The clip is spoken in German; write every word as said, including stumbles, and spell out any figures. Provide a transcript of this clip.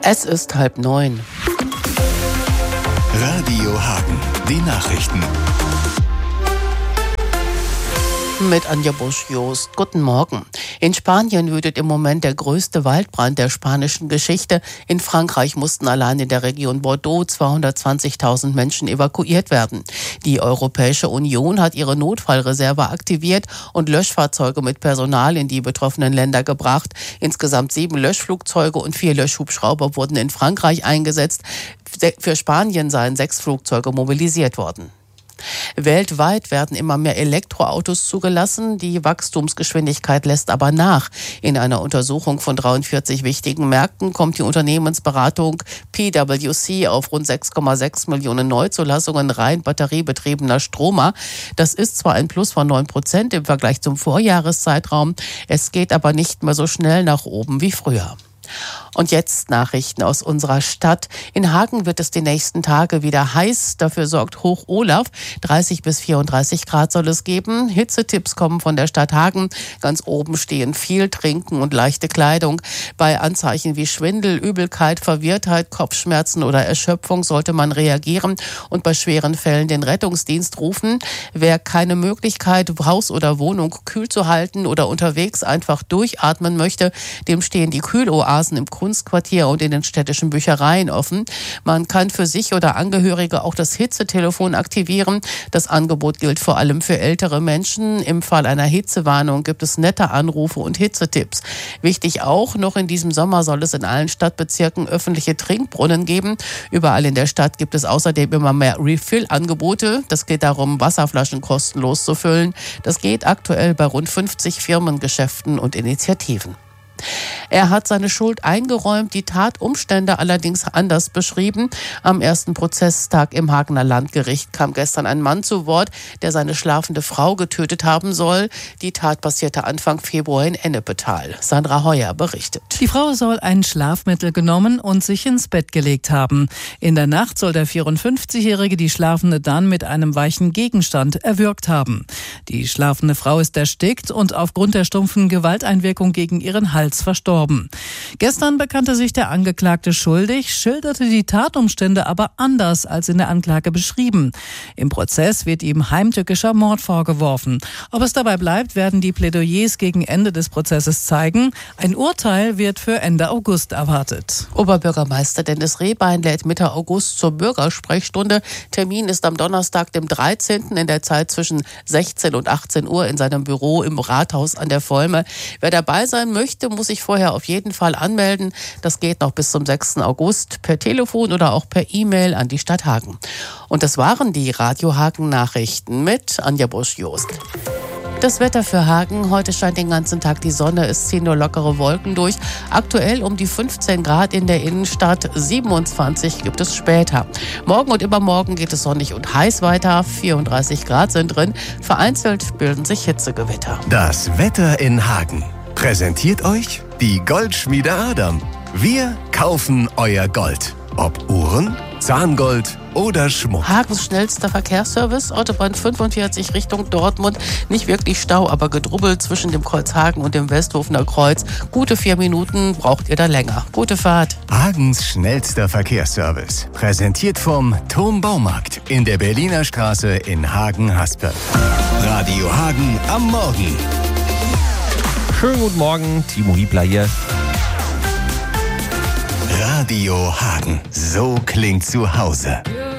Es ist halb neun. Radio Hagen, die Nachrichten. Mit Anja Busch-Jost. Guten Morgen. In Spanien wütet im Moment der größte Waldbrand der spanischen Geschichte. In Frankreich mussten allein in der Region Bordeaux zweihundertzwanzigtausend Menschen evakuiert werden. Die Europäische Union hat ihre Notfallreserve aktiviert und Löschfahrzeuge mit Personal in die betroffenen Länder gebracht. Insgesamt sieben Löschflugzeuge und vier Löschhubschrauber wurden in Frankreich eingesetzt. Für Spanien seien sechs Flugzeuge mobilisiert worden. Weltweit werden immer mehr Elektroautos zugelassen. Die Wachstumsgeschwindigkeit lässt aber nach. In einer Untersuchung von dreiundvierzig wichtigen Märkten kommt die Unternehmensberatung P W C auf rund sechs Komma sechs Millionen Neuzulassungen rein batteriebetriebener Stromer. Das ist zwar ein Plus von neun Prozent im Vergleich zum Vorjahreszeitraum. Es geht aber nicht mehr so schnell nach oben wie früher. Und jetzt Nachrichten aus unserer Stadt. In Hagen wird es die nächsten Tage wieder heiß. Dafür sorgt Hoch Olaf. dreißig bis vierunddreißig Grad soll es geben. Hitzetipps kommen von der Stadt Hagen. Ganz oben stehen viel Trinken und leichte Kleidung. Bei Anzeichen wie Schwindel, Übelkeit, Verwirrtheit, Kopfschmerzen oder Erschöpfung sollte man reagieren und bei schweren Fällen den Rettungsdienst rufen. Wer keine Möglichkeit, Haus oder Wohnung kühl zu halten oder unterwegs einfach durchatmen möchte, dem stehen die Kühloasen im Kunstquartier und in den städtischen Büchereien offen. Man kann für sich oder Angehörige auch das Hitzetelefon aktivieren. Das Angebot gilt vor allem für ältere Menschen. Im Fall einer Hitzewarnung gibt es nette Anrufe und Hitzetipps. Wichtig auch, noch in diesem Sommer soll es in allen Stadtbezirken öffentliche Trinkbrunnen geben. Überall in der Stadt gibt es außerdem immer mehr Refill-Angebote. Das geht darum, Wasserflaschen kostenlos zu füllen. Das geht aktuell bei rund fünfzig Firmengeschäften und Initiativen. Er hat seine Schuld eingeräumt, die Tatumstände allerdings anders beschrieben. Am ersten Prozesstag im Hagener Landgericht kam gestern ein Mann zu Wort, der seine schlafende Frau getötet haben soll. Die Tat passierte Anfang Februar in Ennepetal. Sandra Heuer berichtet. Die Frau soll ein Schlafmittel genommen und sich ins Bett gelegt haben. In der Nacht soll der vierundfünfzigjährige die Schlafende dann mit einem weichen Gegenstand erwürgt haben. Die schlafende Frau ist erstickt und aufgrund der stumpfen Gewalteinwirkung gegen ihren Hals verstorben. Gestern bekannte sich der Angeklagte schuldig, schilderte die Tatumstände aber anders als in der Anklage beschrieben. Im Prozess wird ihm heimtückischer Mord vorgeworfen. Ob es dabei bleibt, werden die Plädoyers gegen Ende des Prozesses zeigen. Ein Urteil wird für Ende August erwartet. Oberbürgermeister Dennis Rehbein lädt Mitte August zur Bürgersprechstunde. Termin ist am Donnerstag, dem dreizehnten in der Zeit zwischen sechzehn und achtzehn Uhr in seinem Büro im Rathaus an der Volme. Wer dabei sein möchte, muss sich vorher auf jeden Fall anmelden. Das geht noch bis zum sechsten August per Telefon oder auch per E-Mail an die Stadt Hagen. Und das waren die Radio Hagen Nachrichten mit Anja Busch-Jost. Das Wetter für Hagen. Heute scheint den ganzen Tag die Sonne, es ziehen nur lockere Wolken durch. Aktuell um die fünfzehn Grad in der Innenstadt, siebenundzwanzig gibt es später. Morgen und übermorgen geht es sonnig und heiß weiter, vierunddreißig Grad sind drin. Vereinzelt bilden sich Hitzegewitter. Das Wetter in Hagen präsentiert euch die Goldschmiede Adam. Wir kaufen euer Gold. Ob Uhren, Zahngold oder Schmuck. Hagens schnellster Verkehrsservice, Autobahn fünfundvierzig Richtung Dortmund. Nicht wirklich Stau, aber gedrubbelt zwischen dem Kreuz Hagen und dem Westhofener Kreuz. Gute vier Minuten braucht ihr da länger. Gute Fahrt. Hagens schnellster Verkehrsservice. Präsentiert vom Turm-Baumarkt in der Berliner Straße in Hagen-Haspe. Radio Hagen am Morgen. Schönen guten Morgen, Timo Hiebler hier. Radio Hagen, so klingt zu Hause.